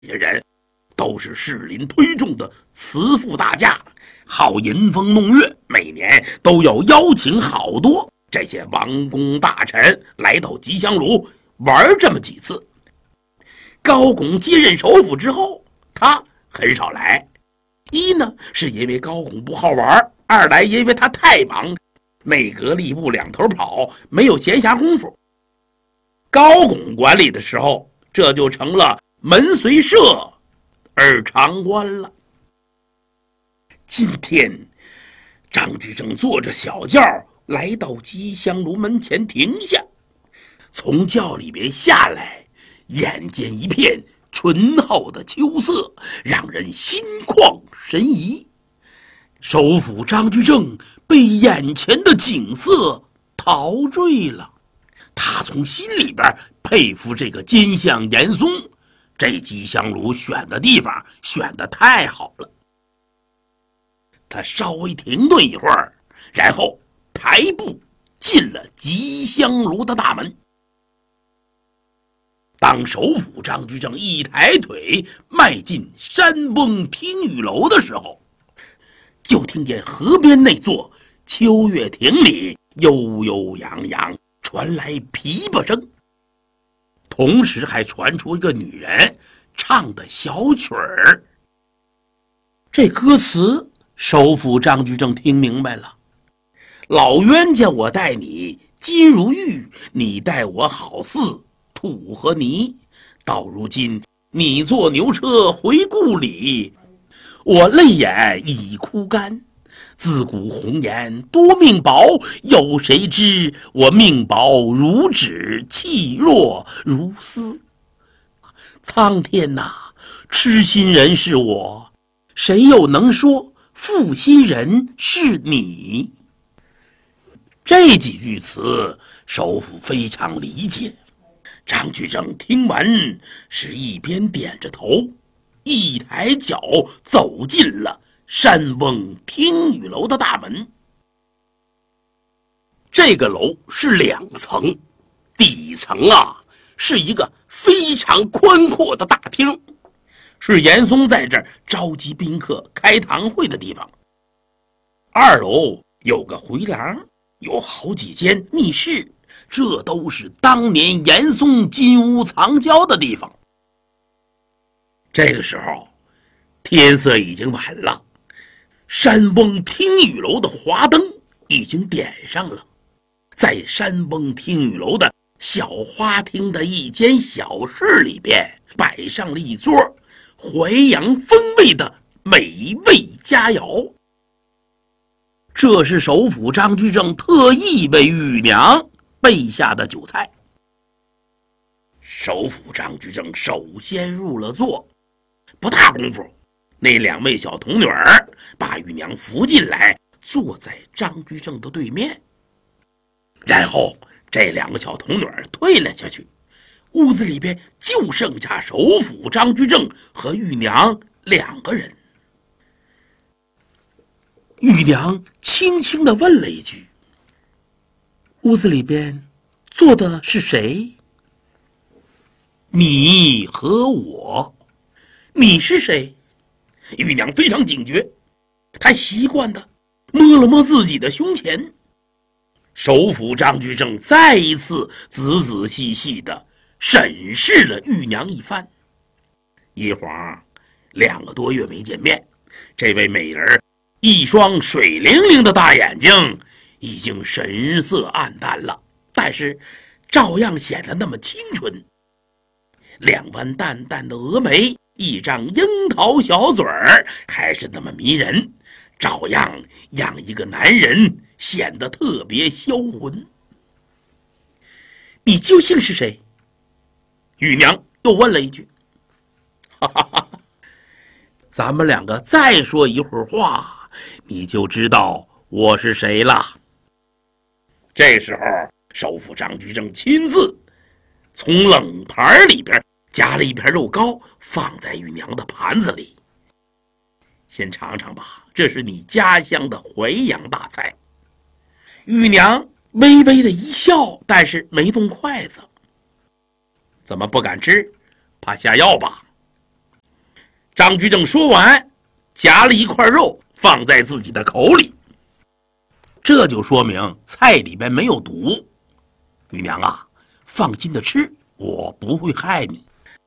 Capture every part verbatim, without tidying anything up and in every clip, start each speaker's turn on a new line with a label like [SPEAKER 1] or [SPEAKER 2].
[SPEAKER 1] 些人都是士林推重的慈父大家，好吟风弄月，每年都要邀请好多这些王公大臣来到吉祥炉玩这么几次。高拱接任首辅之后，他很少来，一呢是因为高拱不好玩，二来因为他太忙，内阁吏部两头跑，没有闲暇功夫。高拱管理的时候，这就成了门随社而常观了。今天张居正坐着小轿来到吉祥炉门前停下，从轿里边下来，眼见一片醇厚的秋色，让人心旷神怡。首辅张居正被眼前的景色陶醉了，他从心里边佩服这个金相严嵩，这吉祥炉选的地方选得太好了。他稍微停顿一会儿，然后抬步进了吉祥炉的大门。当首辅张居正一抬腿迈进山崩听雨楼的时候，就听见河边那座秋月亭里悠悠扬扬传来琵琶声，同时还传出一个女人唱的小曲儿。这歌词首辅张居正听明白了：老冤家我待你金如玉，你待我好似土和泥。到如今你坐牛车回故里，我泪眼已枯干。自古红颜多命薄，有谁知我命薄如纸，气弱如丝。苍天哪，痴心人是我，谁又能说负心人是你？这几句词首辅非常理解。张居正听完，是一边点着头，一抬脚走进了山翁听雨楼的大门。这个楼是两层，底层啊是一个非常宽阔的大厅，是严嵩在这儿召集宾客开堂会的地方。二楼有个回廊，有好几间密室，这都是当年严嵩金屋藏娇的地方。这个时候天色已经晚了，山翁听雨楼的华灯已经点上了。在山翁听雨楼的小花厅的一间小室里边，摆上了一桌淮扬风味的美味佳肴。这是首辅张居正特意为玉娘备下的酒菜。首辅张居正首先入了座，不大功夫，那两位小童女儿把玉娘扶进来，坐在张居正的对面。然后这两个小童女儿退了下去，屋子里边就剩下首辅张居正和玉娘两个人。玉娘轻轻地问了一句：屋子里边坐的是谁？你和我。你是谁？玉娘非常警觉，她习惯地摸了摸自己的胸前。首辅张居正再一次仔仔细细地审视了玉娘一番。一晃两个多月没见面，这位美人一双水灵灵的大眼睛已经神色暗淡了，但是照样显得那么清纯。两弯淡淡的峨眉，一张樱桃小嘴儿，还是那么迷人，照样让一个男人显得特别销魂。你究竟是谁？玉娘又问了一句。哈哈哈，咱们两个再说一会儿话，你就知道我是谁了。这时候首辅张居正亲自从冷盘里边夹了一片肉糕，放在玉娘的盘子里。先尝尝吧，这是你家乡的淮扬大菜。玉娘微微的一笑，但是没动筷子。怎么不敢吃？怕下药吧？ 张居正说完，夹了一块肉放在自己的口里，这就说明菜里面没有毒。玉娘啊，放心的吃，我不会害你。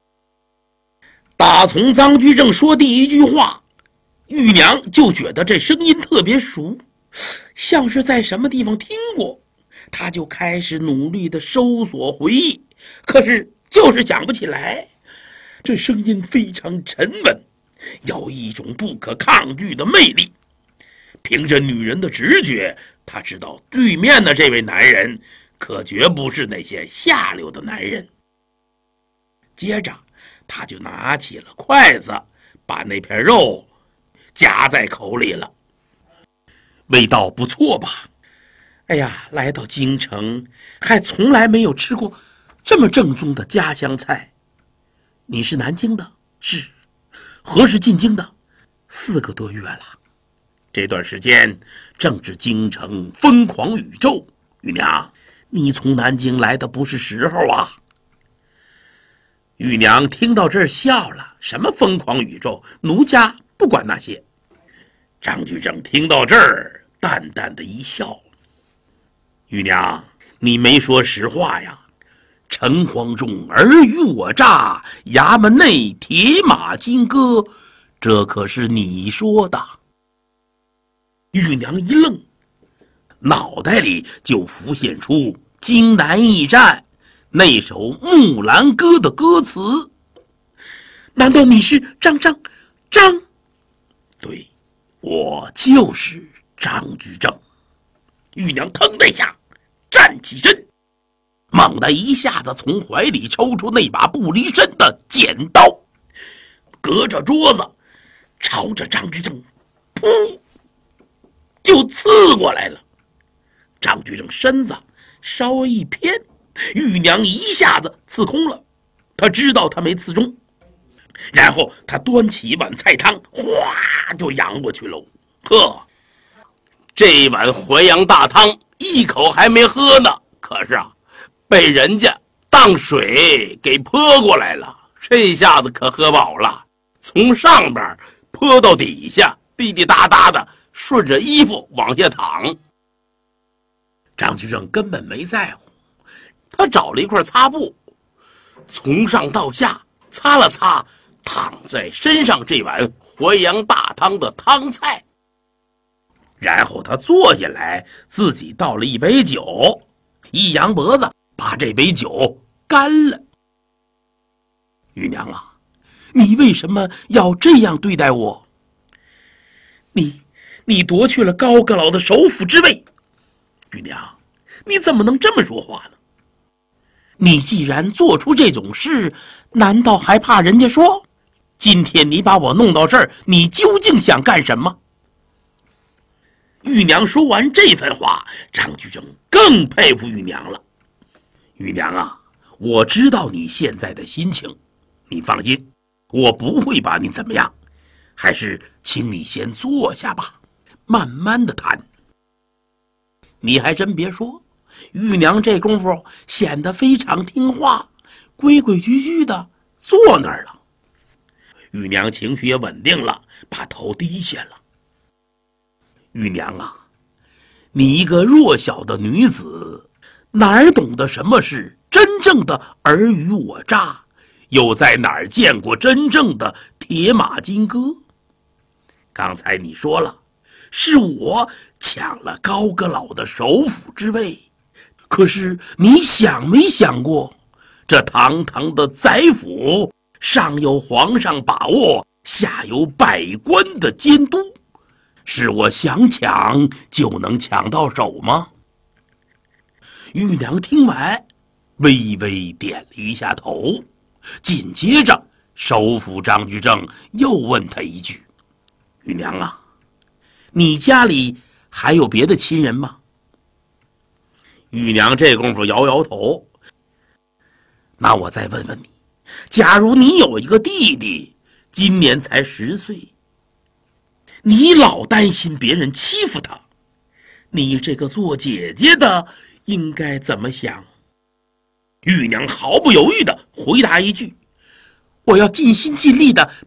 [SPEAKER 1] 打从张居正说第一句话，玉娘就觉得这声音特别熟，像是在什么地方听过。她就开始努力的搜索回忆，可是就是想不起来。这声音非常沉稳，有一种不可抗拒的魅力。凭着女人的直觉，她知道对面的这位男人可绝不是那些下流的男人。接着她就拿起了筷子，把那片肉夹在口里了。味道不错吧？哎呀，来到京城还从来没有吃过这么正宗的家乡菜。你是南京的？是。何时进京的？四个多月了。这段时间正值京城疯狂宇宙。玉娘，你从南京来的不是时候啊。玉娘听到这儿笑了，什么疯狂宇宙，奴家不管那些。张居正听到这儿淡淡的一笑，玉娘，你没说实话呀。陈黄忠尔虞我诈，衙门内铁马金戈，这可是你说的。玉娘一愣，脑袋里就浮现出荆南驿站那首《木兰歌》的歌词。难道你是张张张？对，我就是张居正。玉娘腾的一下站起身，猛地一下子从怀里抽出那把不离身的剪刀，隔着桌子朝着张居正噗就刺过来了。张居正身子稍微一偏，玉娘一下子刺空了，他知道他没刺中，然后他端起一碗菜汤，哗就扬过去了。呵，这碗淮扬大汤一口还没喝呢，可是啊被人家当水给泼过来了，这下子可喝饱了，从上边泼到底下，滴滴答答的顺着衣服往下淌。张居正根本没在乎，他找了一块擦布，从上到下擦了擦躺在身上这碗淮扬大汤的汤菜，然后他坐下来，自己倒了一杯酒，一扬脖子把这杯酒干了。玉娘啊，你为什么要这样对待我？你你夺去了高阁老的首辅之位。玉娘，你怎么能这么说话呢？你既然做出这种事，难道还怕人家说？今天你把我弄到这儿，你究竟想干什么？玉娘说完这番话，张居正更佩服玉娘了。玉娘啊，我知道你现在的心情，你放心，我不会把你怎么样，还是请你先坐下吧，慢慢的谈。你还真别说，玉娘这功夫显得非常听话，规规矩矩的坐那儿了。玉娘情绪也稳定了，把头低下了。玉娘啊，你一个弱小的女子，哪儿懂得什么是真正的尔虞我诈，又在哪儿见过真正的铁马金戈？刚才你说了，是我抢了高阁老的首辅之位，可是你想没想过，这堂堂的宰府上有皇上把握，下有百官的监督，是我想抢就能抢到手吗？玉娘听完微微点了一下头，紧接着首辅张居正又问他一句：玉娘啊，你家里还有别的亲人吗？玉娘这功夫摇摇头。那我再问问你，假如你有一个弟弟，今年才十岁，你老担心别人欺负他，你这个做姐姐的应该怎么想？玉娘毫不犹豫地回答一句：我要尽心尽力地